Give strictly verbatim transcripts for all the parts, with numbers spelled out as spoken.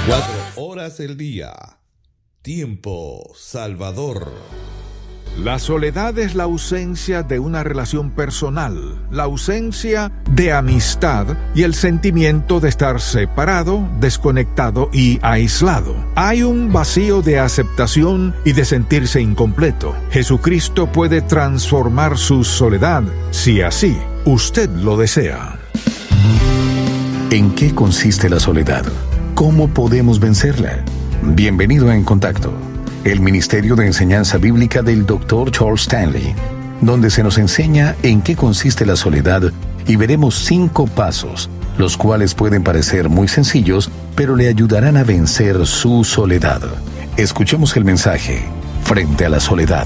veinticuatro horas del día. Tiempo Salvador. La soledad es la ausencia de una relación personal, la ausencia de amistad y el sentimiento de estar separado, desconectado y aislado. Hay un vacío de aceptación y de sentirse incompleto. Jesucristo puede transformar su soledad, si así usted lo desea. ¿En qué consiste la soledad? ¿Cómo podemos vencerla? Bienvenido a En Contacto, el Ministerio de Enseñanza Bíblica del doctor Charles Stanley, donde se nos enseña en qué consiste la soledad y veremos cinco pasos, los cuales pueden parecer muy sencillos, pero le ayudarán a vencer su soledad. Escuchemos el mensaje, Frente a la Soledad.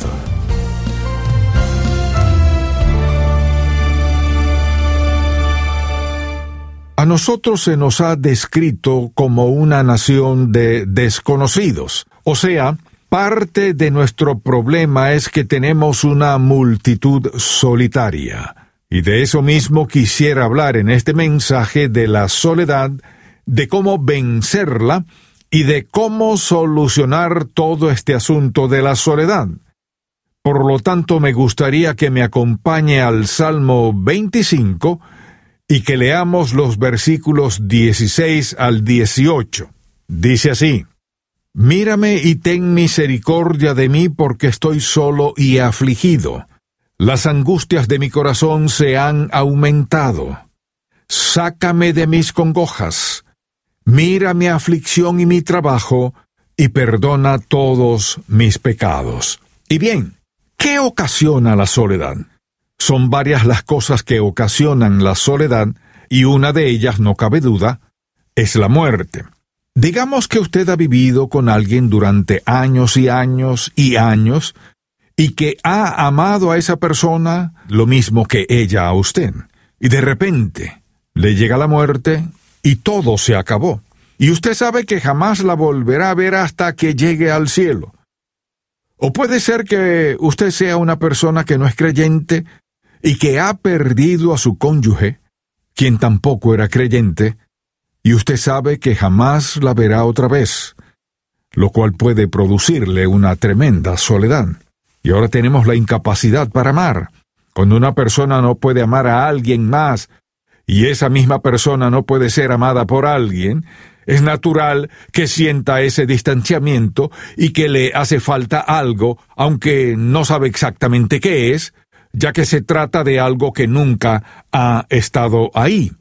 A nosotros se nos ha descrito como una nación de desconocidos, o sea, parte de nuestro problema es que tenemos una multitud solitaria. Y de eso mismo quisiera hablar en este mensaje de la soledad, de cómo vencerla y de cómo solucionar todo este asunto de la soledad. Por lo tanto, me gustaría que me acompañe al Salmo veinticinco y que leamos los versículos dieciséis al dieciocho. Dice así: Mírame y ten misericordia de mí, porque estoy solo y afligido. Las angustias de mi corazón se han aumentado. Sácame de mis congojas. Mira mi aflicción y mi trabajo, y perdona todos mis pecados. Y bien, ¿qué ocasiona la soledad? Son varias las cosas que ocasionan la soledad, y una de ellas, no cabe duda, es la muerte. Digamos que usted ha vivido con alguien durante años y años y años, y que ha amado a esa persona lo mismo que ella a usted. Y de repente le llega la muerte y todo se acabó. Y usted sabe que jamás la volverá a ver hasta que llegue al cielo. O puede ser que usted sea una persona que no es creyente y que ha perdido a su cónyuge, quien tampoco era creyente, y usted sabe que jamás la verá otra vez, lo cual puede producirle una tremenda soledad. Y ahora tenemos la incapacidad para amar. Cuando una persona no puede amar a alguien más, y esa misma persona no puede ser amada por alguien, es natural que sienta ese distanciamiento y que le hace falta algo, aunque no sabe exactamente qué es, ya que se trata de algo que nunca ha estado ahí.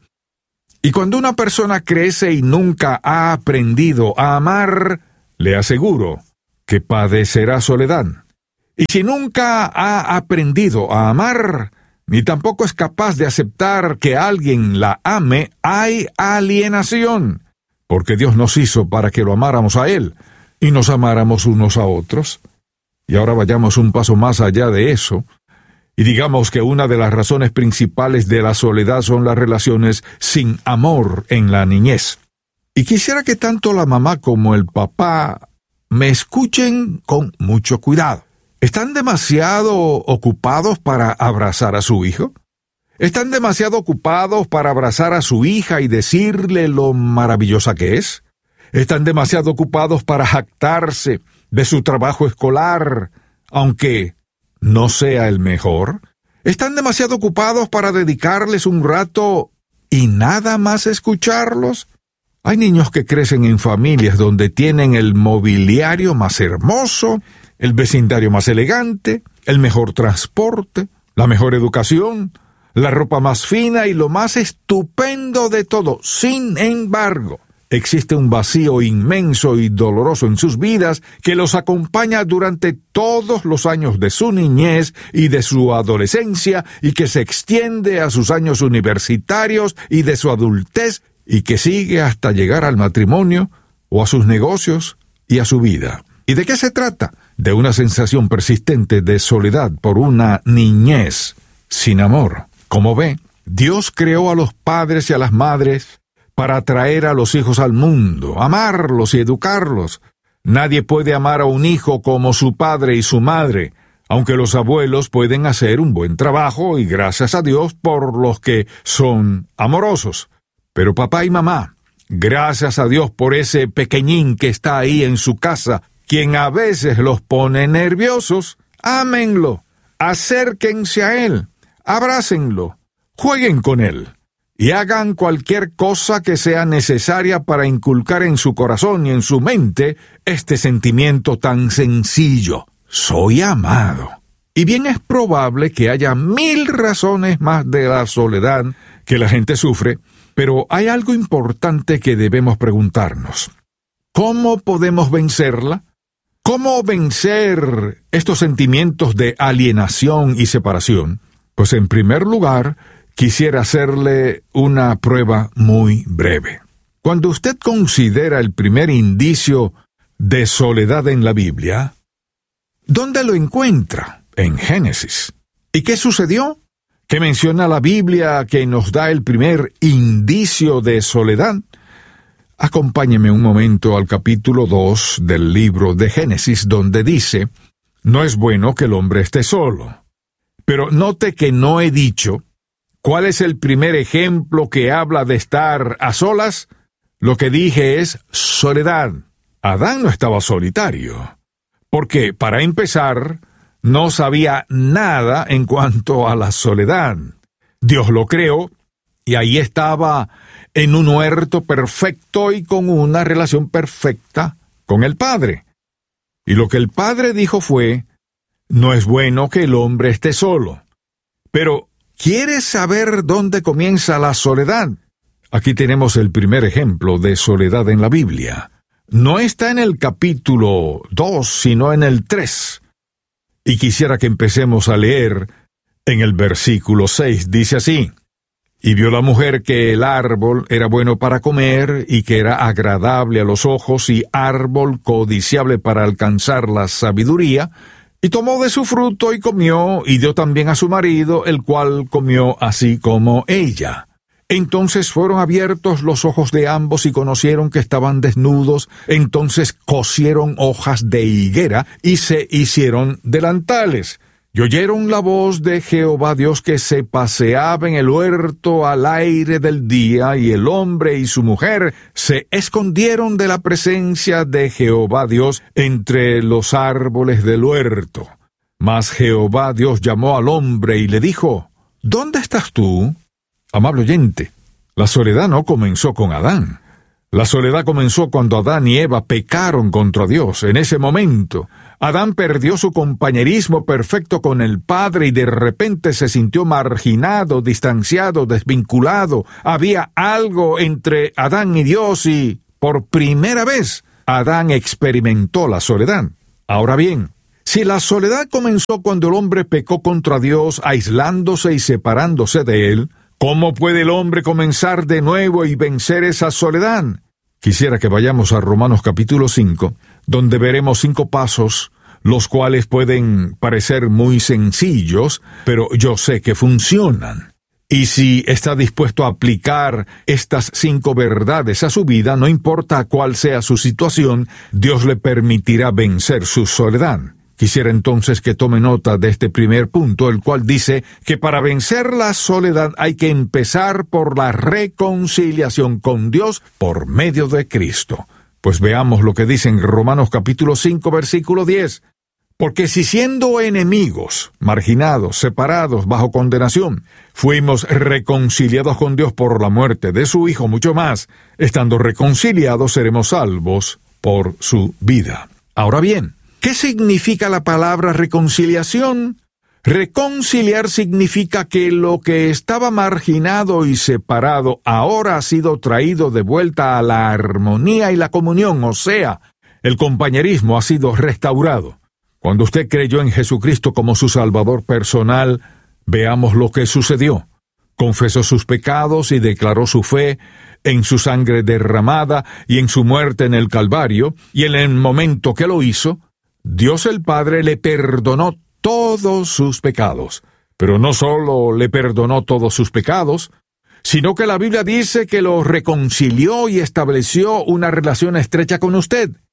Y cuando una persona crece y nunca ha aprendido a amar, le aseguro que padecerá soledad. Y si nunca ha aprendido a amar, ni tampoco es capaz de aceptar que alguien la ame, hay alienación, porque Dios nos hizo para que lo amáramos a Él y nos amáramos unos a otros. Y ahora vayamos un paso más allá de eso, y digamos que una de las razones principales de la soledad son las relaciones sin amor en la niñez. Y quisiera que tanto la mamá como el papá me escuchen con mucho cuidado. ¿Están demasiado ocupados para abrazar a su hijo? ¿Están demasiado ocupados para abrazar a su hija y decirle lo maravillosa que es? ¿Están demasiado ocupados para jactarse de su trabajo escolar, aunque no sea el mejor? ¿Están demasiado ocupados para dedicarles un rato y nada más escucharlos? Hay niños que crecen en familias donde tienen el mobiliario más hermoso, el vecindario más elegante, el mejor transporte, la mejor educación, la ropa más fina y lo más estupendo de todo. Sin embargo, existe un vacío inmenso y doloroso en sus vidas que los acompaña durante todos los años de su niñez y de su adolescencia y que se extiende a sus años universitarios y de su adultez y que sigue hasta llegar al matrimonio o a sus negocios y a su vida. ¿Y de qué se trata? De una sensación persistente de soledad por una niñez sin amor. Como ve, Dios creó a los padres y a las madres para atraer a los hijos al mundo, amarlos y educarlos. Nadie puede amar a un hijo como su padre y su madre, aunque los abuelos pueden hacer un buen trabajo y gracias a Dios por los que son amorosos. Pero papá y mamá Gracias a Dios por ese pequeñín que está ahí en su casa, quien a veces los pone nerviosos. Ámenlo, acérquense a él, abrácenlo, jueguen con él y hagan cualquier cosa que sea necesaria para inculcar en su corazón y en su mente este sentimiento tan sencillo: soy amado. Y bien es probable que haya mil razones más de la soledad que la gente sufre, pero hay algo importante que debemos preguntarnos. ¿Cómo podemos vencerla? ¿Cómo vencer estos sentimientos de alienación y separación? Pues en primer lugar, quisiera hacerle una prueba muy breve. Cuando usted considera el primer indicio de soledad en la Biblia, ¿dónde lo encuentra? En Génesis. ¿Y qué sucedió? ¿Qué menciona la Biblia que nos da el primer indicio de soledad? Acompáñeme un momento al capítulo dos del libro de Génesis, donde dice: no es bueno que el hombre esté solo. Pero note que no he dicho cuál es el primer ejemplo que habla de estar a solas. Lo que dije es soledad. Adán no estaba solitario, porque, para empezar, no sabía nada en cuanto a la soledad. Dios lo creó, y ahí estaba en un huerto perfecto y con una relación perfecta con el Padre. Y lo que el Padre dijo fue: no es bueno que el hombre esté solo. Pero, ¿quieres saber dónde comienza la soledad? Aquí tenemos el primer ejemplo de soledad en la Biblia. No está en el capítulo dos, sino en el tres. Y quisiera que empecemos a leer en el versículo seis. Dice así: y vio la mujer que el árbol era bueno para comer, y que era agradable a los ojos, y árbol codiciable para alcanzar la sabiduría, y tomó de su fruto y comió, y dio también a su marido, el cual comió así como ella. Entonces fueron abiertos los ojos de ambos y conocieron que estaban desnudos. Entonces cosieron hojas de higuera y se hicieron delantales. Y oyeron la voz de Jehová Dios que se paseaba en el huerto al aire del día, y el hombre y su mujer se escondieron de la presencia de Jehová Dios entre los árboles del huerto. Mas Jehová Dios llamó al hombre y le dijo: ¿dónde estás tú? Amable oyente, la soledad no comenzó con Adán. La soledad comenzó cuando Adán y Eva pecaron contra Dios. En ese momento, Adán perdió su compañerismo perfecto con el Padre y de repente se sintió marginado, distanciado, desvinculado. Había algo entre Adán y Dios y, por primera vez, Adán experimentó la soledad. Ahora bien, si la soledad comenzó cuando el hombre pecó contra Dios, aislándose y separándose de Él, ¿cómo puede el hombre comenzar de nuevo y vencer esa soledad? Quisiera que vayamos a Romanos capítulo cinco, donde veremos cinco pasos, los cuales pueden parecer muy sencillos, pero yo sé que funcionan. Y si está dispuesto a aplicar estas cinco verdades a su vida, no importa cuál sea su situación, Dios le permitirá vencer su soledad. Quisiera entonces que tome nota de este primer punto, el cual dice que para vencer la soledad hay que empezar por la reconciliación con Dios por medio de Cristo. Pues veamos lo que dice en Romanos capítulo cinco, versículo diez. Porque si siendo enemigos, marginados, separados, bajo condenación, fuimos reconciliados con Dios por la muerte de su Hijo, mucho más, estando reconciliados, seremos salvos por su vida. Ahora bien, ¿qué significa la palabra reconciliación? Reconciliar significa que lo que estaba marginado y separado ahora ha sido traído de vuelta a la armonía y la comunión, o sea, el compañerismo ha sido restaurado. Cuando usted creyó en Jesucristo como su Salvador personal, veamos lo que sucedió. Confesó sus pecados y declaró su fe en su sangre derramada y en su muerte en el Calvario, y en el momento que lo hizo, Dios el Padre le perdonó todos sus pecados. Pero no solo le perdonó todos sus pecados, sino que la Biblia dice que lo reconcilió y estableció una relación estrecha con usted.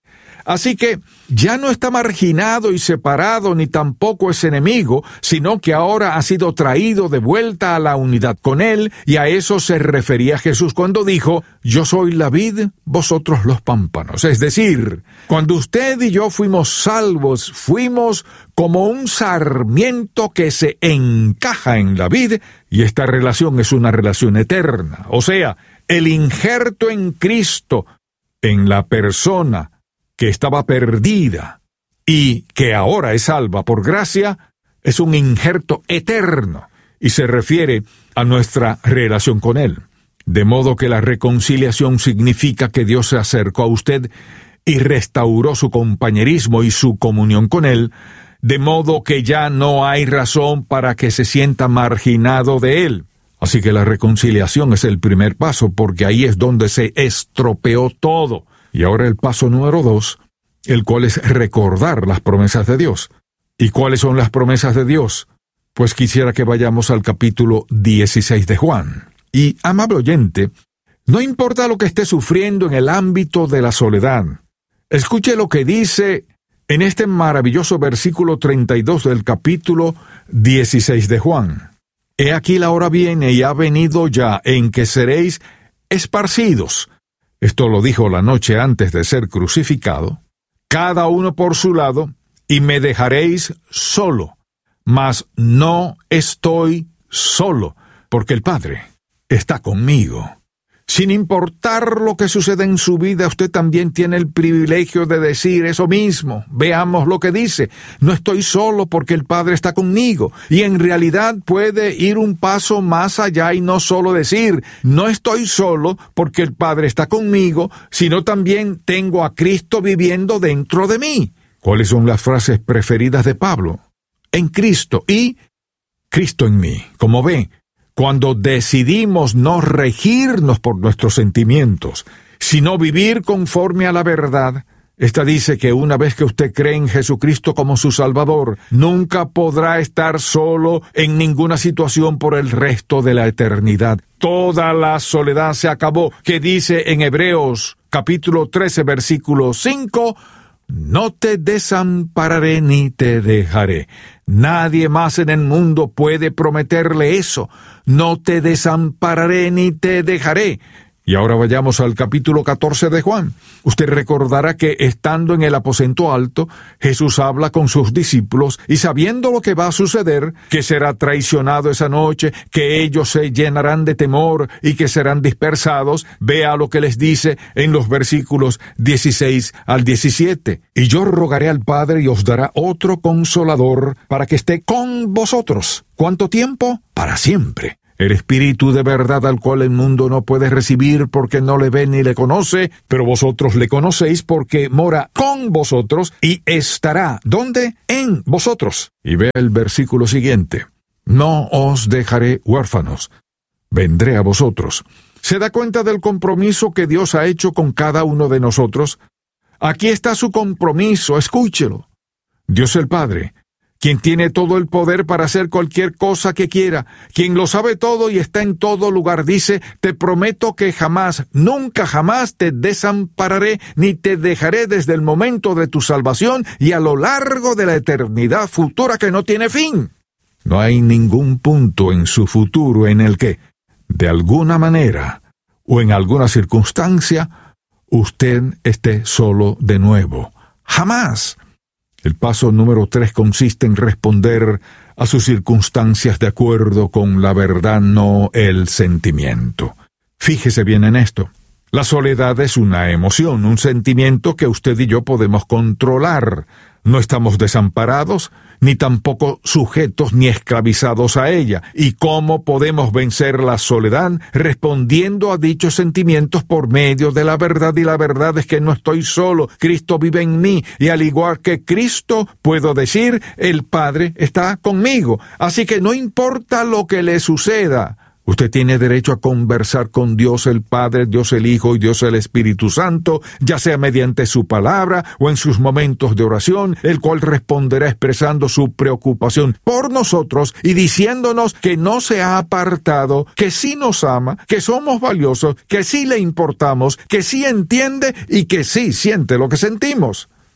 Así que ya no está marginado y separado, ni tampoco es enemigo, sino que ahora ha sido traído de vuelta a la unidad con Él, y a eso se refería Jesús cuando dijo: yo soy la vid, vosotros los pámpanos. Es decir, cuando usted y yo fuimos salvos, fuimos como un sarmiento que se encaja en la vid, y esta relación es una relación eterna. O sea, el injerto en Cristo, en la persona que estaba perdida y que ahora es salva por gracia, es un injerto eterno y se refiere a nuestra relación con Él. De modo que la reconciliación significa que Dios se acercó a usted y restauró su compañerismo y su comunión con Él, de modo que ya no hay razón para que se sienta marginado de Él. Así que la reconciliación es el primer paso, porque ahí es donde se estropeó todo. Y ahora el paso número dos, el cual es recordar las promesas de Dios. ¿Y cuáles son las promesas de Dios? Pues quisiera que vayamos al capítulo dieciséis de Juan. Y, amable oyente, no importa lo que esté sufriendo en el ámbito de la soledad, escuche lo que dice en este maravilloso versículo treinta y dos del capítulo dieciséis de Juan. He aquí la hora viene y ha venido ya en que seréis esparcidos. Esto lo dijo la noche antes de ser crucificado. Cada uno por su lado, y me dejaréis solo. Mas no estoy solo, porque el Padre está conmigo. Sin importar lo que suceda en su vida, usted también tiene el privilegio de decir eso mismo. Veamos lo que dice: no estoy solo porque el Padre está conmigo. Y en realidad puede ir un paso más allá y no solo decir: no estoy solo porque el Padre está conmigo, sino también tengo a Cristo viviendo dentro de mí. ¿Cuáles son las frases preferidas de Pablo? En Cristo y Cristo en mí. Como ve, cuando decidimos no regirnos por nuestros sentimientos, sino vivir conforme a la verdad, esta dice que una vez que usted cree en Jesucristo como su Salvador, nunca podrá estar solo en ninguna situación por el resto de la eternidad. Toda la soledad se acabó, que dice en Hebreos capítulo trece, versículo cinco, no te desampararé ni te dejaré. Nadie más en el mundo puede prometerle eso. No te desampararé ni te dejaré. Y ahora vayamos al capítulo catorce de Juan. Usted recordará que estando en el aposento alto, Jesús habla con sus discípulos y sabiendo lo que va a suceder, que será traicionado esa noche, que ellos se llenarán de temor y que serán dispersados, vea lo que les dice en los versículos dieciséis al diecisiete. Y yo rogaré al Padre y os dará otro consolador para que esté con vosotros. ¿Cuánto tiempo? Para siempre. El Espíritu de verdad al cual el mundo no puede recibir porque no le ve ni le conoce, pero vosotros le conocéis porque mora con vosotros y estará, ¿dónde? En vosotros. Y vea el versículo siguiente. No os dejaré huérfanos, vendré a vosotros. ¿Se da cuenta del compromiso que Dios ha hecho con cada uno de nosotros? Aquí está su compromiso, escúchelo. Dios el Padre, quien tiene todo el poder para hacer cualquier cosa que quiera, quien lo sabe todo y está en todo lugar, dice: te prometo que jamás, nunca jamás te desampararé ni te dejaré desde el momento de tu salvación y a lo largo de la eternidad futura que no tiene fin. No hay ningún punto en su futuro en el que, de alguna manera o en alguna circunstancia, usted esté solo de nuevo. Jamás. El paso número tres consiste en responder a sus circunstancias de acuerdo con la verdad, no el sentimiento. Fíjese bien en esto. La soledad es una emoción, un sentimiento que usted y yo podemos controlar. No estamos desamparados, ni tampoco sujetos ni esclavizados a ella. ¿Y cómo podemos vencer la soledad? Respondiendo a dichos sentimientos por medio de la verdad, y la verdad es que no estoy solo, Cristo vive en mí, y al igual que Cristo, puedo decir, el Padre está conmigo. Así que no importa lo que le suceda, usted tiene derecho a conversar con Dios el Padre, Dios el Hijo y Dios el Espíritu Santo, ya sea mediante su palabra o en sus momentos de oración, el cual responderá expresando su preocupación por nosotros y diciéndonos que no se ha apartado, que sí nos ama, que somos valiosos, que sí le importamos, que sí entiende y que sí siente lo que sentimos.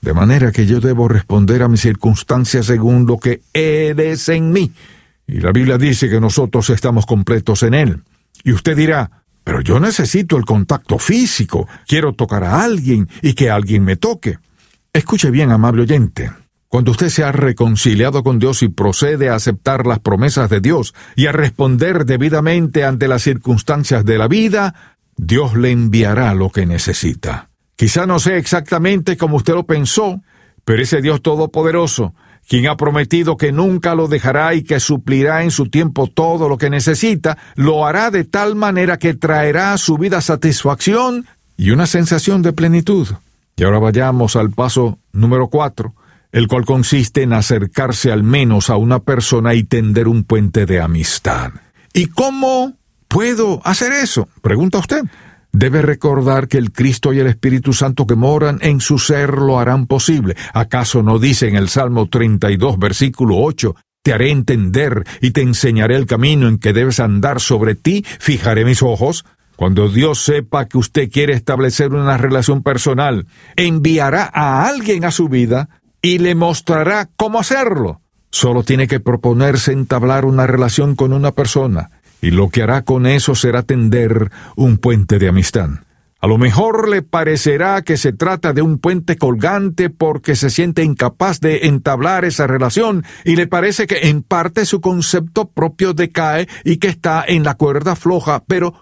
de manera que yo debo responder a mis circunstancias según lo que eres en mí. Y la Biblia dice que nosotros estamos completos en Él. Y usted dirá, pero yo necesito el contacto físico, quiero tocar a alguien y que alguien me toque. Escuche bien, amable oyente. Cuando usted se ha reconciliado con Dios y procede a aceptar las promesas de Dios y a responder debidamente ante las circunstancias de la vida, Dios le enviará lo que necesita. Quizá no sea exactamente como usted lo pensó, pero ese Dios todopoderoso, quien ha prometido que nunca lo dejará y que suplirá en su tiempo todo lo que necesita, lo hará de tal manera que traerá a su vida satisfacción y una sensación de plenitud. Y ahora vayamos al paso número cuatro, el cual consiste en acercarse al menos a una persona y tender un puente de amistad. ¿Y cómo puedo hacer eso?, pregunta usted. Debe recordar que el Cristo y el Espíritu Santo que moran en su ser lo harán posible. ¿Acaso no dice en el Salmo treinta y dos, versículo ocho, te haré entender y te enseñaré el camino en que debes andar, sobre ti fijaré mis ojos? Cuando Dios sepa que usted quiere establecer una relación personal, enviará a alguien a su vida y le mostrará cómo hacerlo. Solo tiene que proponerse entablar una relación con una persona. Y lo que hará con eso será tender un puente de amistad. A lo mejor le parecerá que se trata de un puente colgante porque se siente incapaz de entablar esa relación y le parece que en parte su concepto propio decae y que está en la cuerda floja, pero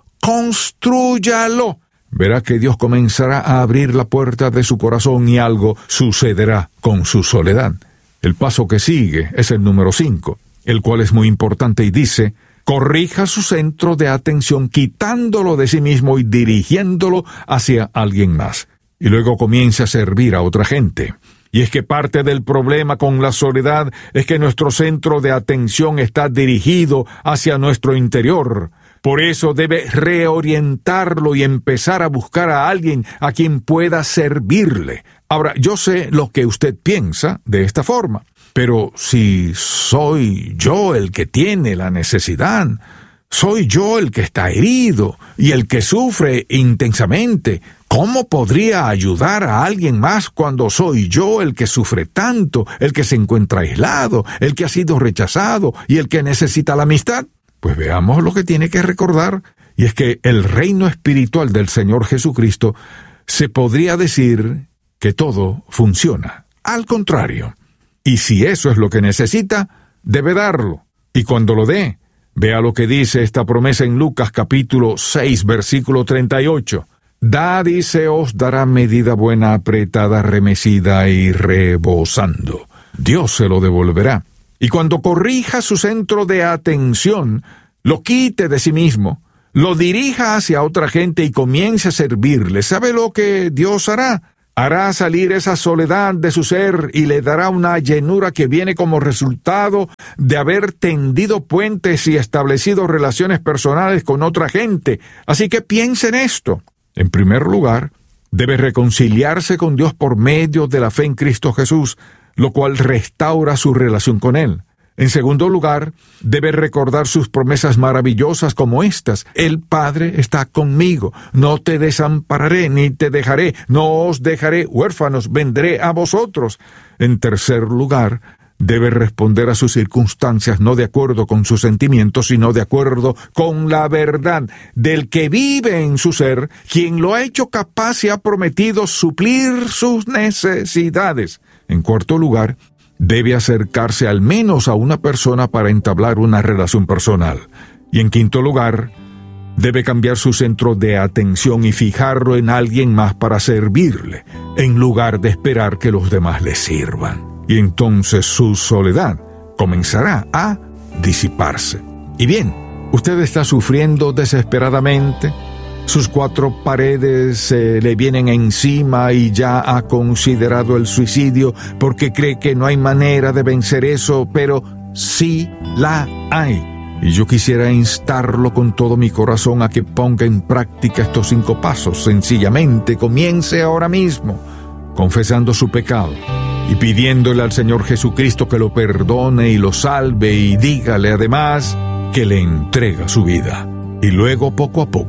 constrúyalo. Verá que Dios comenzará a abrir la puerta de su corazón y algo sucederá con su soledad. El paso que sigue es el número cinco, el cual es muy importante y dice: corrija su centro de atención quitándolo de sí mismo y dirigiéndolo hacia alguien más. Y luego comience a servir a otra gente. Y es que parte del problema con la soledad es que nuestro centro de atención está dirigido hacia nuestro interior. Por eso debe reorientarlo y empezar a buscar a alguien a quien pueda servirle. Ahora, yo sé lo que usted piensa de esta forma. Pero si soy yo el que tiene la necesidad, soy yo el que está herido y el que sufre intensamente, ¿cómo podría ayudar a alguien más cuando soy yo el que sufre tanto, el que se encuentra aislado, el que ha sido rechazado y el que necesita la amistad? Pues veamos lo que tiene que recordar, y es que el reino espiritual del Señor Jesucristo se podría decir que todo funciona. Al contrario. Y si eso es lo que necesita, debe darlo. Y cuando lo dé, vea lo que dice esta promesa en Lucas capítulo seis, versículo treinta y ocho. Dad y se os dará medida buena, apretada, remecida y rebosando. Dios se lo devolverá. Y cuando corrija su centro de atención, lo quite de sí mismo, lo dirija hacia otra gente y comience a servirle. ¿Sabe lo que Dios hará? Hará salir esa soledad de su ser y le dará una llenura que viene como resultado de haber tendido puentes y establecido relaciones personales con otra gente. Así que piense en esto. En primer lugar, debe reconciliarse con Dios por medio de la fe en Cristo Jesús, lo cual restaura su relación con Él. En segundo lugar, debe recordar sus promesas maravillosas como estas: el Padre está conmigo, no te desampararé ni te dejaré, no os dejaré huérfanos, vendré a vosotros. En tercer lugar, debe responder a sus circunstancias no de acuerdo con sus sentimientos, sino de acuerdo con la verdad del que vive en su ser, quien lo ha hecho capaz y ha prometido suplir sus necesidades. En cuarto lugar, debe acercarse al menos a una persona para entablar una relación personal. Y en quinto lugar, debe cambiar su centro de atención y fijarlo en alguien más para servirle, en lugar de esperar que los demás le sirvan. Y entonces su soledad comenzará a disiparse. Y bien, usted está sufriendo desesperadamente. Sus cuatro paredes se eh, le vienen encima y ya ha considerado el suicidio porque cree que no hay manera de vencer eso, pero sí la hay. Y yo quisiera instarlo con todo mi corazón a que ponga en práctica estos cinco pasos. Sencillamente comience ahora mismo, confesando su pecado y pidiéndole al Señor Jesucristo que lo perdone y lo salve, y dígale además que le entrega su vida. Y luego, poco a poco,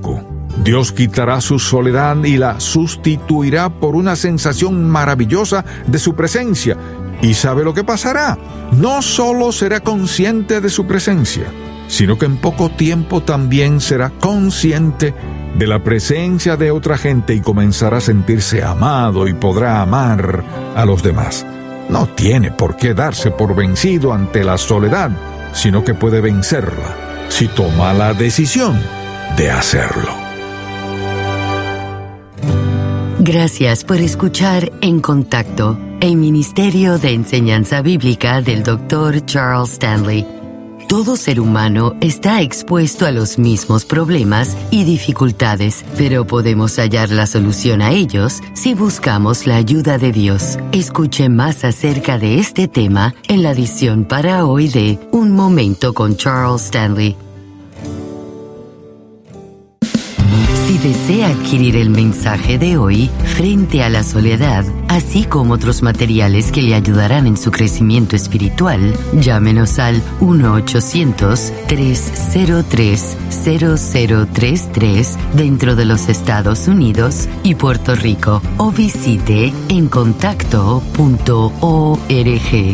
Dios quitará su soledad y la sustituirá por una sensación maravillosa de su presencia. ¿Y sabe lo que pasará? No solo será consciente de su presencia, sino que en poco tiempo también será consciente de la presencia de otra gente y comenzará a sentirse amado y podrá amar a los demás. No tiene por qué darse por vencido ante la soledad, sino que puede vencerla si toma la decisión de hacerlo. Gracias por escuchar En Contacto, el Ministerio de Enseñanza Bíblica del doctor Charles Stanley. Todo ser humano está expuesto a los mismos problemas y dificultades, pero podemos hallar la solución a ellos si buscamos la ayuda de Dios. Escuche más acerca de este tema en la edición para hoy de Un Momento con Charles Stanley. Si desea adquirir el mensaje de hoy, Frente a la Soledad, así como otros materiales que le ayudarán en su crecimiento espiritual, llámenos al uno ochocientos, tres cero tres, cero cero tres tres dentro de los Estados Unidos y Puerto Rico o visite en contacto punto org.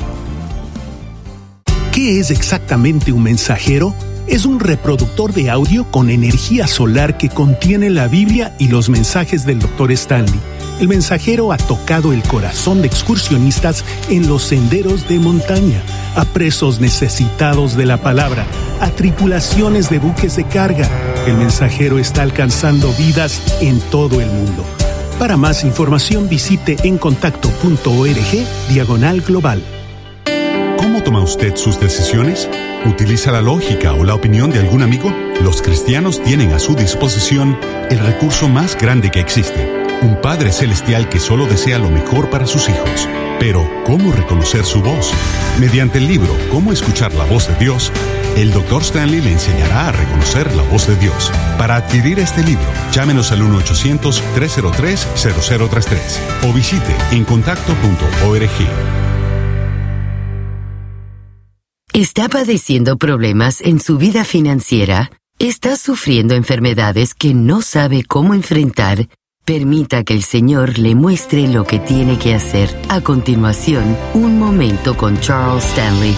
¿Qué es exactamente un mensajero? Es un reproductor de audio con energía solar que contiene la Biblia y los mensajes del doctor Stanley. El mensajero ha tocado el corazón de excursionistas en los senderos de montaña, a presos necesitados de la palabra, a tripulaciones de buques de carga. El mensajero está alcanzando vidas en todo el mundo. Para más información visite en contacto punto org diagonal global. ¿Cómo toma usted sus decisiones? ¿Utiliza la lógica o la opinión de algún amigo? Los cristianos tienen a su disposición el recurso más grande que existe, un Padre Celestial que solo desea lo mejor para sus hijos. Pero, ¿cómo reconocer su voz? Mediante el libro Cómo escuchar la voz de Dios, el doctor Stanley le enseñará a reconocer la voz de Dios. Para adquirir este libro, llámenos al uno ochocientos, tres cero tres, cero cero tres tres o visite en contacto punto org. ¿Está padeciendo problemas en su vida financiera? ¿Está sufriendo enfermedades que no sabe cómo enfrentar? Permita que el Señor le muestre lo que tiene que hacer. A continuación, un momento con Charles Stanley.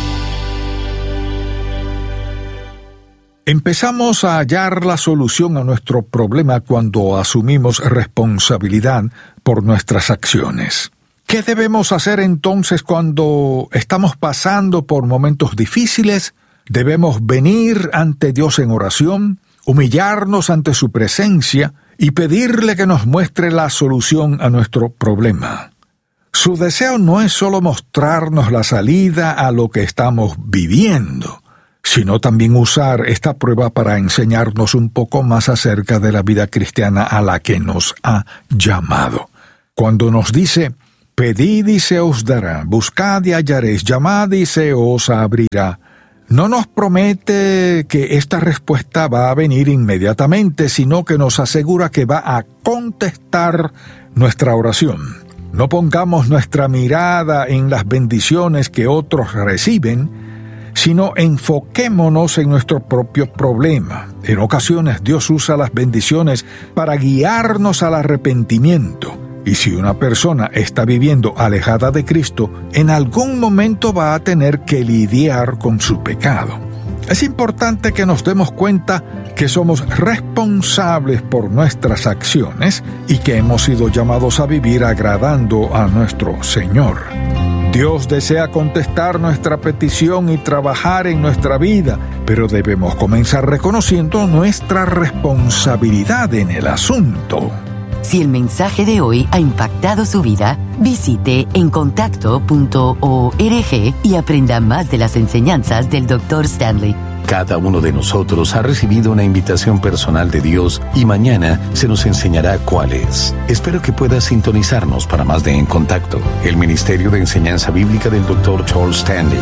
Empezamos a hallar la solución a nuestro problema cuando asumimos responsabilidad por nuestras acciones. ¿Qué debemos hacer entonces cuando estamos pasando por momentos difíciles? Debemos venir ante Dios en oración, humillarnos ante su presencia y pedirle que nos muestre la solución a nuestro problema. Su deseo no es solo mostrarnos la salida a lo que estamos viviendo, sino también usar esta prueba para enseñarnos un poco más acerca de la vida cristiana a la que nos ha llamado. Cuando nos dice: pedid y se os dará, buscad y hallaréis, llamad y se os abrirá, no nos promete que esta respuesta va a venir inmediatamente, sino que nos asegura que va a contestar nuestra oración. No pongamos nuestra mirada en las bendiciones que otros reciben, sino enfoquémonos en nuestro propio problema. En ocasiones Dios usa las bendiciones para guiarnos al arrepentimiento. Y si una persona está viviendo alejada de Cristo, en algún momento va a tener que lidiar con su pecado. Es importante que nos demos cuenta que somos responsables por nuestras acciones y que hemos sido llamados a vivir agradando a nuestro Señor. Dios desea contestar nuestra petición y trabajar en nuestra vida, pero debemos comenzar reconociendo nuestra responsabilidad en el asunto. Si el mensaje de hoy ha impactado su vida, visite en contacto punto org y aprenda más de las enseñanzas del doctor Stanley. Cada uno de nosotros ha recibido una invitación personal de Dios y mañana se nos enseñará cuál es. Espero que pueda sintonizarnos para más de En Contacto, el Ministerio de Enseñanza Bíblica del doctor Charles Stanley.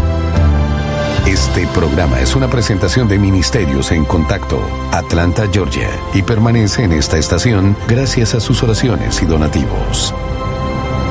Este programa es una presentación de Ministerios en Contacto, Atlanta, Georgia, y permanece en esta estación gracias a sus oraciones y donativos.